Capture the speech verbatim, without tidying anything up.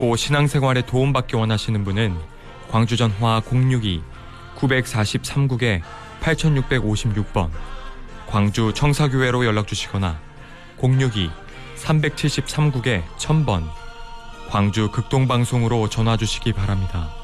또 신앙생활에 도움받기 원하시는 분은 광주 전화 공육이 구사삼 국에 팔육오육 번, 광주 청사교회로 연락주시거나 공육이 삼칠삼 국에 천 번, 광주 극동방송으로 전화주시기 바랍니다.